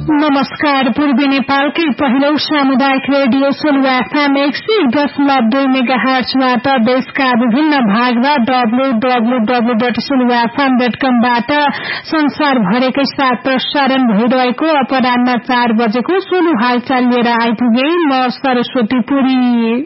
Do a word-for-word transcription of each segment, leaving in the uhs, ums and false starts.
नमस्कार। पूर्वी नेपालकै पहिलो सामुदायिक रेडियो सोलुवा एफएम एक सय दशमलव दुई मेगा हर्जबाट देशका विभिन्न भाग र W W W dot सोलुवा FM dot कमबाट संसारभरिकै साथ प्रसारण भइरहेको अपराह्न चार बजेको सोलु हालचाल लिएर आइपुगे म सरस्वती पुरी।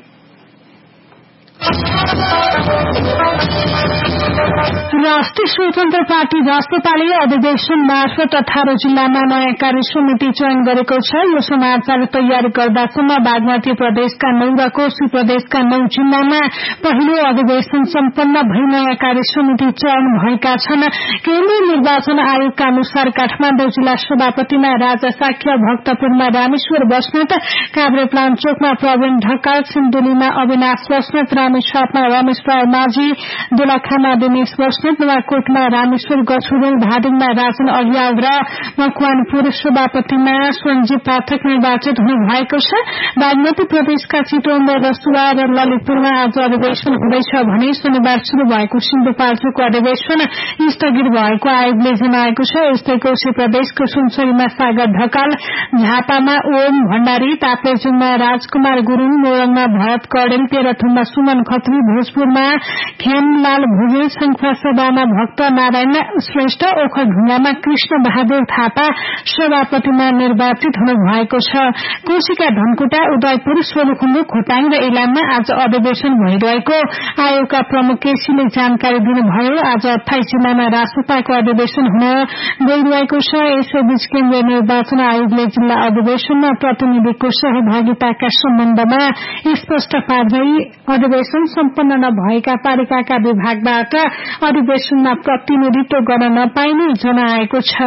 राष्ट्रिय स्वतन्त्र पार्टी राष्ट्रपाले अधिवेशन मार्फत अठारह जिल्लामा नयाँ कार्य समिति चयन गरेको छ। यो समाचार तयार गर्दासम्म बागमती प्रदेशका नौ र कोशी प्रदेशका नौ जिल्लामा पहिलो अधिवेशन सम्पन्न भई नयाँ कार्य समिति चयन भएका छन्। केन्द्रीय निर्वाचन आयोगका अनुसार काठमाडौँ जिल्ला सभापतिमा राजा साक्य, भक्तपुरमा रामेश्वर बस्नेत, काभ्रेपलाञ्चोकमा प्रवीण ढकाल, सिन्धुलीमा अविनाश बस्नेत, रामेछापमा रमेश राय माझी, दोलखामा दिनेश बस्नेत, नुवाकोटमा रामेश्वर गछुरेल, धादिङमा राजन अग्याल र मकवानपुर सभापतिमा सञ्जीव पाठक निर्वाचित हुनु भएको छ। बागमती प्रदेशका चितवन र रसुवा र ललितपुरमा आज अधिवेशन हुँदैछ भने शनिबार शुरू भएको सिन्धुपाल्चोकको अधिवेशन स्थगित भएको आयोगले जनाएको छ। यस्तै कोशी प्रदेशको सुनसरीमा सागर ढकाल, झापामा ओम भण्डारी, ताप्लेजुङमा राजकुमार गुरूङ, मोरङमा भरत कौडेल, तेह्रथुममा सुमन खत्री, भोजपुरमा खेमलाल भुजेल, सभामा भक्त नारायण श्रेष्ठ, ओखलढुङ्गामा कृष्ण बहादुर थापा सभापतिमा निर्वाचित हुनु भएको छ। कोशीका धनकुटा, उदयपुर, सोलुखुम्बु, खोटाङ र इलाममा आज अधिवेशन भइरहेको आयोगका प्रमुख केसीले जानकारी दिनुभयो। आज अठाइस जिल्लामा राष्ट्रपाको अधिवेशन हुन गइरहेको छ। यसैबीच केन्द्रीय निर्वाचन आयोगले जिल्ला अधिवेशनमा प्रतिनिधिको सहभागिताका सम्बन्धमा स्पष्ट पार्दै अधिवेशन सम्पन्न नभएका पालिकाका विभागबाट अधिवेशनमा प्रतिनिधित्व गर्न नपाइने जनाएको छ।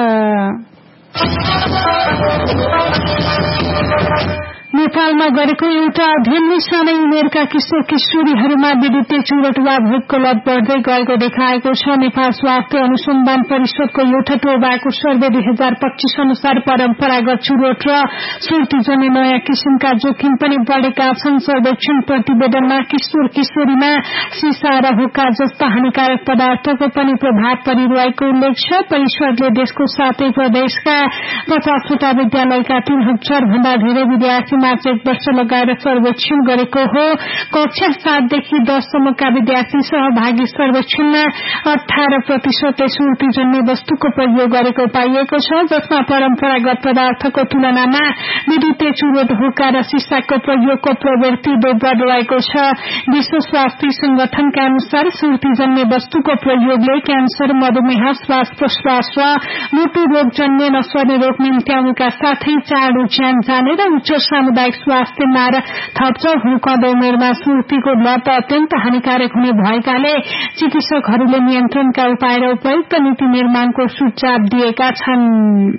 नेपालमा गरेको एउटा अध्ययनले सानै उमेरका किशोर किशोरीहरूमा विद्युतीय चुरोट वा भोकको लत बढ्दै गएको देखाएको छ। नेपाल स्वास्थ्य अनुसन्धान परिषदको एउटा टोबाको सर्वे दुई हजार पच्चीस अनुसार परम्परागत चुरोट र सुर्तीजन्य नयाँ किसिमका जोखिम पनि बढ़ेका छन्। सर्वेक्षण प्रतिवेदनमा किशोर किशोरीमा सिसा र हुक्का जस्ता हानिकारक पदार्थको पनि प्रभाव परिरहेको उल्लेख छ। परिषदले देशको सातै प्रदेशका पचासवटा विद्यालयका तीन हजार भन्दा धेरै विद्यार्थी एक वर्ष लगाएर सर्वेक्षण गरेको हो। कक्षा सातदेखि दससम्मका विद्यार्थी सहभागी सर्वेक्षणमा अठारह प्रतिशतले सुर्तीजन्य वस्तुको प्रयोग गरेको पाइएको छ, जसमा परम्परागत पदार्थको तुलनामा विद्युतीय चुरोट, हुक्का र सिसाको प्रयोगको प्रवृत्ति बढ़ रहेको छ। विश्व स्वास्थ्य संगठनका अनुसार सुर्तीजन्य वस्तुको प्रयोगले क्यान्सर, मधुमेह, श्वास प्रश्वास र मुटु रोगजन्य नसर्ने रोग निम्त्याउनुका साथै चाँडो ज्यान जाने र उच्च सामुदायिक स्वास्थ्यमा थप्छ। हुर्कँदो उमेरमा सुर्तीको लत अत्यन्त हानिकारक हुने भएकाले चिकित्सकहरूले नियन्त्रणका उपाय र उपयुक्त नीति निर्माणको सुझाव दिएका छन्।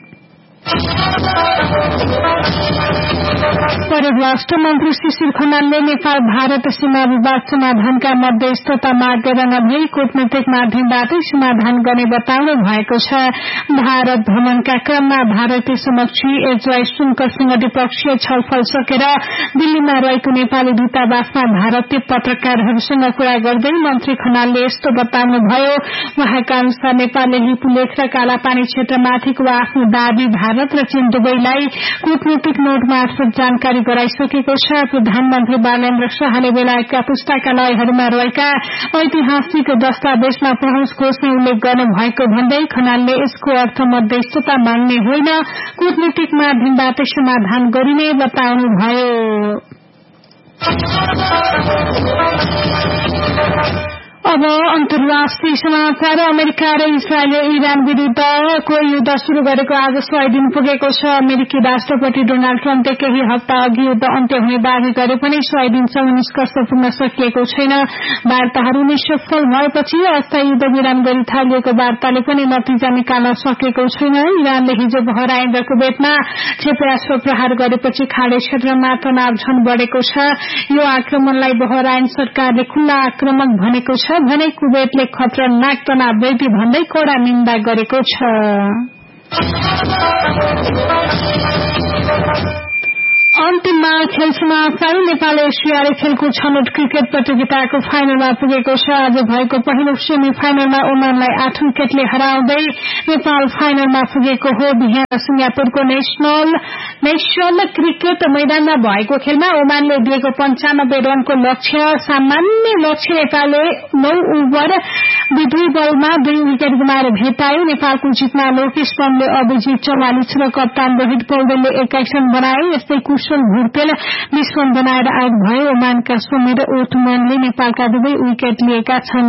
परराष्ट्र मन्त्री शिशिर खनालले नेपाल भारत सीमा विवाद समाधानका मध्यस्थता मागेर नभई कूटनीतिक माध्यमबाटै समाधान गर्ने बताउनु भएको छ। भारत भ्रमणका क्रममा भारतीय समकक्षी एजय सुनकरसँग द्विपक्षीय छलफल सकेर दिल्लीमा रहेको नेपाली दूतावासमा भारतीय पत्रकारहरूसँग कुरा गर्दै मन्त्री खनालले यस्तो बताउनुभयो। उहाँका अनुसार नेपालले लिपुलेख र कालापानी क्षेत्रमाथिको आफ्नो दावी भारत र चीन दुवैलाई कूटनीतिक नोट मार्फत जानकारी गराइसकेको छ। प्रधानमन्त्री बालेन्द्र शाहले बेलायतका पुस्तकालयहरूमा रहेका ऐतिहासिक दस्तावेजमा पहुँच खोज्ने उल्लेख गर्नु भएको भन्दै खनालले यसको अर्थ मध्यस्थता माग्ने होइन, कूटनीतिक माध्यमबाट समाधान गरिने बताउनुभयो। अब अन्तर्राष्ट्रिय समाचार। अमेरिका र इजरायलले इरान विरूद्धको युद्ध शुरू गरेको आज सय दिन पुगेको छ। अमेरिकी राष्ट्रपति डोनाल्ड ट्रम्पले केही हप्ता अघि युद्ध अन्त्य हुने दावी गरे पनि सय दिनसम्म निष्कर्ष पुग्न सकिएको छैन। वार्ताहरू निसफल भएपछि अस्थायी युद्ध विराम गरी थालिएको वार्ताले पनि नतिजा निकाल्न सकेको छैन। इरानले हिजो बहराइन र कुवेतमा क्षेपणास्त्र प्रहार गरेपछि खाडी क्षेत्रमा तनाव झन बढ़ेको छ। यो आक्रमणलाई बहराइन सरकारले खुल्ला आक्रमण भनेको छ भने कुवेतले खतरनाक तनाव वृद्धि भन्दै कडा निन्दा गरेको छ। अन्तिममा खेल समाचार। नेपाल एसियाली खेलको छनौट क्रिकेट प्रतियोगिताको फाइनलमा पुगेको छ। आज भएको पहिलो सेमी फाइनलमा ओमानलाई आठ विकेटले हराउँदै नेपाल फाइनलमा पुगेको हो। बिहान सिंगापुरको नेशनल नेशनल क्रिकेट मैदानमा भएको खेलमा ओमानले दिएको पञ्चानब्बे रनको लक्ष्य सामान्य लक्ष्य नेपालले नौ ओभर विधुई बलमा दुई विकेट गुमाएर भेटायो। नेपालको जितमा लोकेश बमले अभिजित चौवालिस र कप्तान रोहित पौडेलले एक्काइस रन बनाए। यस्तै कुशल भुर्तेल बीस रन बनाएर आउट भए। ओमानका समीर ओटमनले नेपालका दुवै विकेट लिएका छन्।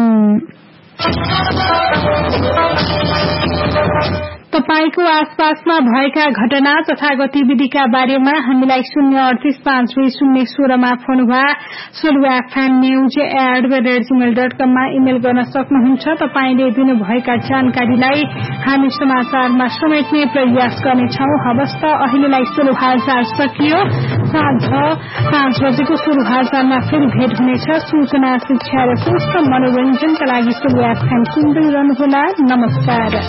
तपाईको आसपासमा भएका घटना तथा गतिविधिका बारेमा हामीलाई शून्य अडतिस पाँच दुई शून्य सोह्रमा फोन वा सोलुवा fan news at the rate Gmail dot कममा इमेल गर्न सक्नुहुन्छ। तपाईले दिनुभएका जानकारीलाई हामी समाचारमा समेट्ने प्रयास गर्नेछौं। हवस् त अहिलेलाई सोलु हालचाल सकियो। साँझ पाँच बजेको सोलु हालचालमा फेरि भेट हुनेछ। सूचना शिक्षा र स्वस्थ मनोरञ्जनका लागि सोलुवा फ्यान सुन्दै रहनुहोला। नमस्कार।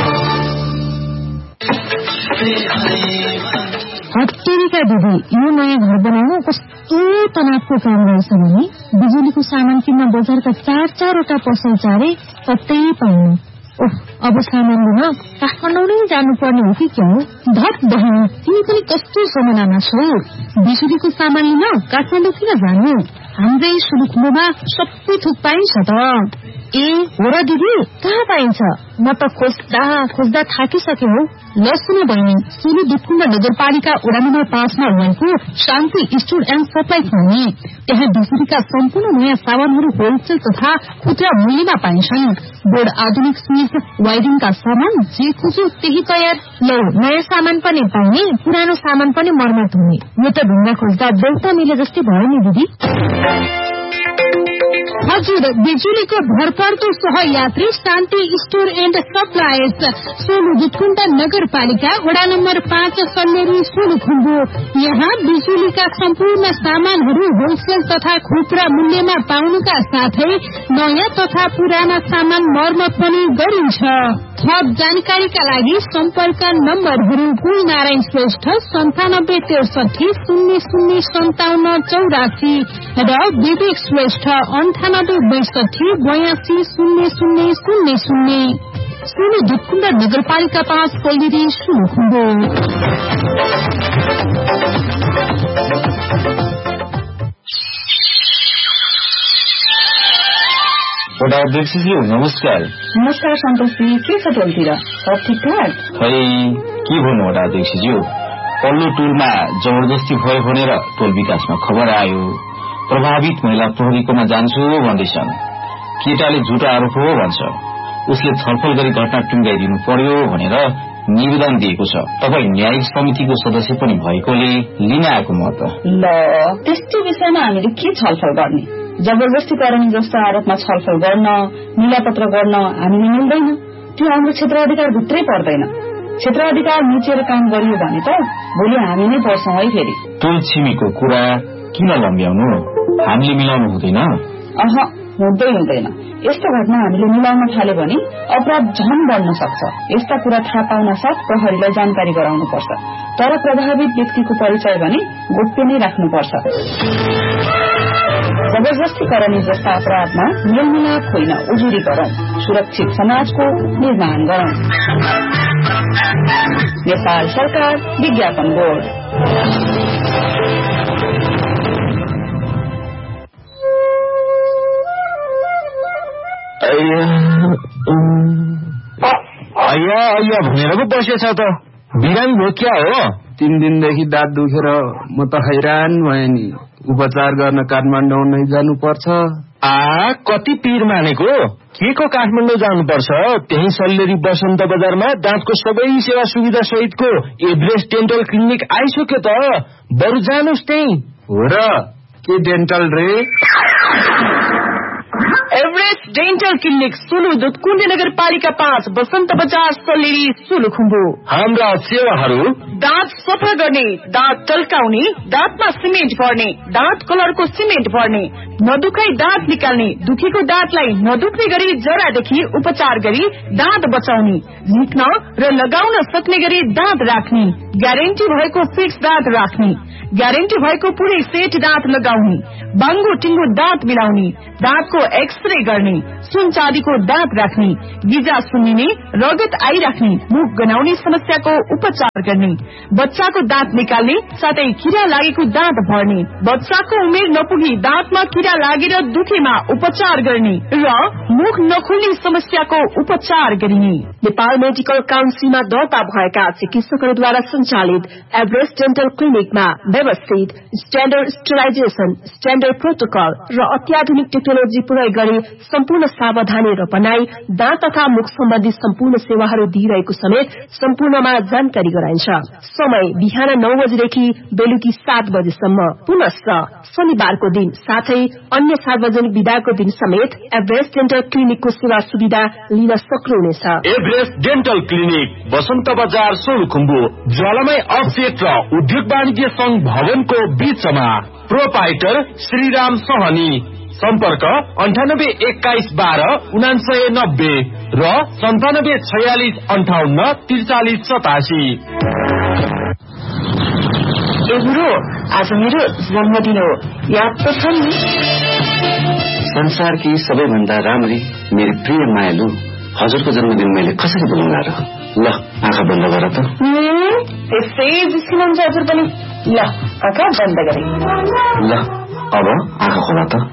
हत्तेरीका दिदी, यो नयाँ घर बनाउन कस्तो तनावको काम रहेछ भने बिजुलीको सामान किन्न बजारका चार चारवटा पसल चारे कतै पाउनु। ओह, अब सामान लिन काठमाडौँ नै जानुपर्ने हो कि क्या हो? धत बहिनी, तिमी पनि कस्तो समनामा छौ? बिजुलीको सामान लिन काठमाडौँ किन जानु? हाम्रै सुलुखुलोमा सबै थोक पाइन्छ त। ए हो र दिदी, कहाँ पाइन्छ? म त खोज्दा खोज्दा थाकिसके हो। ल सुन बहिनी, सोलु दुधकुण्ड नगरपालिका वडा नम्बर पाँचमा रहेको शान्ति स्टोर एन्ड सप्लाई भन्ने त्यहाँ बिजुलीका सम्पूर्ण नयाँ सामानहरू होलसेल तथा खुद्रा मूल्यमा पाइन्छन्। बोर्ड, आधुनिक स्विच, वायरिङका सामान जे खोज्यो त्यही तयार। ल, नयाँ सामान पनि पाउने, पुरानो सामान पनि मर्मत हुने। यो त ढुङ्गा खोज्दा देउता मिले जस्तै भयो नि दिदी। हजुर, बिजुलीको भरपर्दो सहयात्री शान्ति store and suppliers, Solu Dudhkund नगरपालिका वडा नम्बर पाँच सल्लेरी सोलुखुम्बु। यहाँ बिजुलीका सम्पूर्ण सामानहरू होलसेल तथा खुद्रा मूल्यमा पाउनुका साथै नयाँ तथा पुराना सामान मर्मत पनि गरिन्छ। थप जानकारीका लागि सम्पर्क नम्बरहरू कुलनारायण श्रेष्ठ सन्तानब्बे त्रिसठी शून्य शून्य सन्ताउन्न चौरासी र विवेक श्रेष्ठ अन्ठानब्बे बैसठी बयासी शून्य शून्य शून्य शून्य। सोलु दुधकुण्ड नगरपालिका पाँच कोलिरी सोलुखुम्बु। वडा अध्यक्षज्यू नमस्कार। नमस्कार सन्तोषजी, के छ टोलतिर? सब ठिकठाक? खै के भन्नु वडा अध्यक्षज्यू, पल्लो टोलमा जबरजस्ती भयो भनेर टोल विकासमा खबर आयो। प्रभावित महिला प्रहरीकोमा जान्छु भन्दैछन्। केटाले झुटो आरोप हो भन्छ। उसले छलफल गरी घटना टुङ्गाइदिनु पर्यो भनेर निवेदन दिएको छ। तपाईँ न्यायिक समितिको सदस्य पनि भएकोले लिन आएको म त। ल, त्यस्तो विषयमा हामीले के छलफल गर्ने? जबरजस्तीकरण जस्तो आरोपमा छलफल गर्न, मिलापत्र गर्न हामीले मिल्दैन। त्यो हाम्रो क्षेत्र अधिकारभित्रै पर्दैन। क्षेत्र अधिकार मिचेर काम गरियो भने त भोलि हामी नै पर्छौं है फेरि। टोल छिमेको कुरा किन लम्ब्याउनु? हामीले मिलाउनु हुँदैन? अह, हुँदै हुँदैन। यस्तो घटना हामीले मिलाउन थाल्यो भने अपराध झन बढ्न सक्छ। यस्ता कुरा थाहा पाउन साथ प्रहरीलाई जानकारी गराउनुपर्छ। तर प्रभावित व्यक्तिको परिचय भने गोप्य नै राख्नुपर्छ। जबरजस्तीकरण जस्ता अपराधमा मेलमिलाप होइन, उजुरी गरौं। सुरक्षित समाजको निर्माण गरौं। नेपाल सरकार विज्ञापन बोर्ड। अయ్యా अయ్या भनेर पो बसेछ त। बिरामी भयो क्या हो? तीन दिनदेखि दाँत दुखेर म त हैरान भएँ नि। उपचार गर्न काठमाडौँ नै जानुपर्छ। आ कति पीर मानेको? के को काठमाडौँ जानुपर्छ? त्यही सल्लेरी बसन्त बजारमा दाँतको सबै सेवा सुविधा सहितको एभरेस्ट डेन्टल क्लिनिक आइसक्यो त। बरु जानुस् त्यही। हो र? के डेन्टल रे? Everest dental clinic Sulu Dudhkund नगरपालिका पाँच बसन्त बजार सल्लेरी सोलुखुम्बु। हाम्रा सेवाहरू दाँत सफा गर्ने, दाँत टल्काउने, दाँतमा सिमेन्ट भर्ने, दाँत कलरको सिमेन्ट भर्ने, नदुखाई दाँत निकाल्ने, दुखेको दाँतलाई नदुख्ने गरी जरादेखि उपचार गरी दाँत बचाउने, झिक्न र लगाउन सक्ने गरी दाँत राख्ने, ग्यारेन्टी भएको फिक्स दाँत राख्ने, ग्यारेन्टी भएको पुरै सेट दाँत लगाउने, बाङ्गो टिङ्गो दाँत मिलाउने, दाँतको एक्सरे गर्ने, सुन चाँदीको दाँत राख्ने, गिजा सुन्निने, रगत आइराख्ने, मुख गनाउने समस्याको उपचार गर्ने, बच्चाको दाँत निकाल्ने साथै किरा लागेको दाँत भर्ने, बच्चाको उमेर नपुगी दाँतमा किरा लागेर दुखेमा उपचार गर्ने र मुख नखुल्ने समस्याको उपचार गरिने। नेपाल मेडिकल काउन्सिलमा दर्ता भएका चिकित्सकहरूद्वारा सञ्चालित एभरेस्ट डेन्टल क्लिनिकमा व्यवस्थित स्ट्याण्डर्ड स्टेलाइजेसन, स्ट्याण्डर्ड प्रोटोकल र अत्याधुनिक टेक्नोलोजी प्रयोग गरी सम्पूर्ण सावधानी र बनाई दाँत तथा मुख सम्बन्धी सम्पूर्ण सेवाहरू दिइरहेको समेत सम्पूर्णमा जानकारी गराइन्छ। समय बिहान नौ बजेदेखि बेलुकी सात बजेसम्म। पुनश्च शनिबारको दिन साथै अन्य सार्वजनिक विदाको दिन समेत एभरेस्ट डेन्टल क्लिनिकको सेवा सुविधा लिन सक्नुहुनेछ। एभरेस्ट डेन्टल क्लिनिक बसन्त बजार सोलुखुम्बु, ज्वालामाई अफसेट र उद्योग वाणिज्य संघ भवनको बीचमा। प्रोपाइटर श्रीराम सहनी। सम्पर्क अन्ठानब्बे एक्काइस बाह्र उनासय नब्बे र सन्तानब्बे छयालिस अन्ठाउन्न त्रिचालिस सतासी। गुरु, आज मेरो जन्मदिन हो, याद त छ नि? संसारकी सबैभन्दा राम्री मेरो प्रिय मायालु हजुरको जन्मदिन मैले कसरी बोलाउला र? ल आँखा बन्द गर त। त्यसै जिस्किनुहुन्छ हजुर पनि। ल आँखा बन्द गरे। ल अब आँखा खोला त।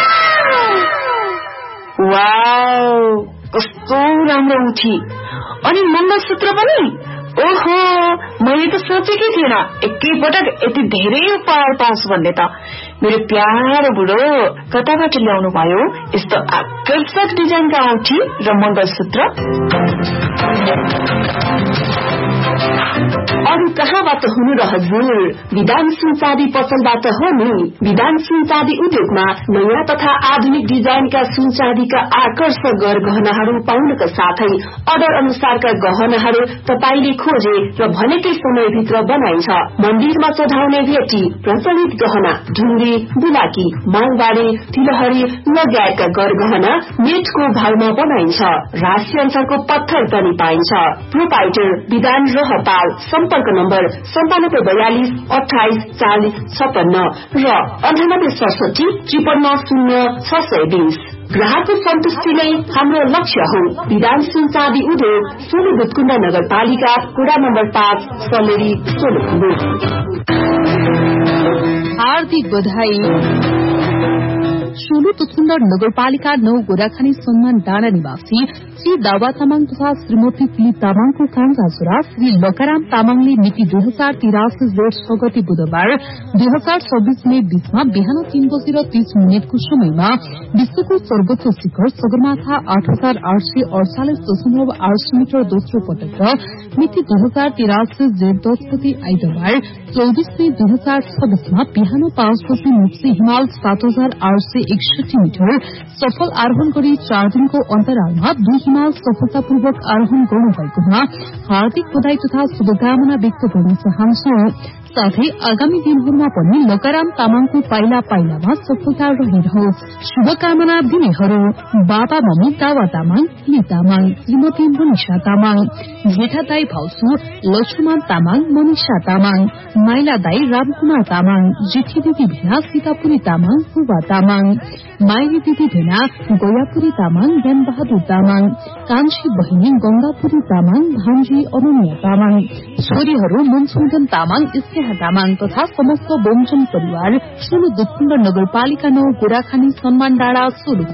वाउ, कस्तो राम्रो उठी। अनि मङ्गलसूत्र पनि? ओहो, मैले त सोचेकै थिएन एकैपटक यति धेरै उपहार पाउँछु भन्ने त। मेरो प्यारो बुढो कताबाट ल्याउनु भयो यस्तो आकर्षक डिजाइनका औँठी र मङ्गलसूत्र? अरू कहाँबाट हुनु र हजुर? विधान सुनचाँदी पसलबाट हो नि। विधान सुनचाँदी उद्योगमा नयाँ तथा आधुनिक डिजाइनका सुनचाँदीका आकर्षक गहनाहरू पाउनका साथै अर्डर अनुसारका गहनाहरू तपाईले खोजे र भनेकै समयभित्र बनाइन्छ। मन्दिरमा चढाउने भेटी, प्रचलित गहना, ढुङ्गी, बुलाकी, मालबारी, तिलहरी लगायतका गरगहना नेटको भावमा बनाइन्छ। राशि अनुसारको पत्थर पनि पाइन्छ। प्रोपाइटर विधान रहपाल। सम्पर्क नम्बर सन्तानब्बे बयालिस अठाइस चालिस छप्पन्न र अन्ठानब्बे सडसठी त्रिपन्न शून्य छ सय बीस। ग्राहकको सन्तुष्टि नै हाम्रो लक्ष्य हो। विधान सुनचाँदी उद्योग, सोलु दुधकुण्ड नगरपालिका, वडा नम्बर पाँच, सल्लेरी, सोलुखुम्बु। हार्दिक बधाई। सोलु दुधकुण्ड नगरपालिका नौ गोराखानी सम्मान डाँडा निवासी श्री दावा तामाङ तथा श्रीमती फिलिप तामाङको कान्छा छोरा श्री लकाराम तामाङले मिति दुई हजार तिरासी जेठ छ गते बुधबार दुई हजार छब्बीस मे बीचमा बिहान तीन बजेर तीस मिनटको समयमा विश्वको सर्वोच्च शिखर सगरमाथा आठ हजार आठ सय अडचालिस दशमलव आठ सय मिटर दोस्रो पटक र मिति दुई हजार तिरासी जेठ दस गते आइतबार चौबिस मे दुई हजार छब्बीसमा बिहान पाँच बजे मुक्सी हिमाल सात हजार आठ सय एकसठी मिटर सफल आरोहण गरी चार दिनको अन्तरालमा दुई हिमाल सफलतापूर्वक आरोहण गर्नुभएकोमा हार्दिक बधाई तथा शुभकामना व्यक्त गर्न चाहन्छु। साथै आगामी दिनहरूमा पनि लकाराम तामाङको पाइला पाइलामा सफलता रहिरहोस्। शुभकामना दिनेहरू बाबा मम्मी दावा तामाङ, ली तामाङ, श्रीमती मनिषा तामाङ, जेठा दाई भाउसू लक्ष्मण तामाङ, मनिषा तामाङ, माइला दाई रामकुमार तामाङ, जेठी दिदी भेना सीतापुरी तामाङ, बुबा तामाङ, माइली दिदी भेना गोयापुरी तामाङ, ज्ञान बहादुर तामाङ, कान्छी बहिनी गंगापुरी तामाङ, भान्जी अनन्या तामाङ, छोरीहरू मनसुदन तामाङ, तामाङ तथा समस्त बोमजन परिवार सोलु दुधकुण्ड नगरपालिका नौ गोराखानी सम्मान डाँडा सोलु।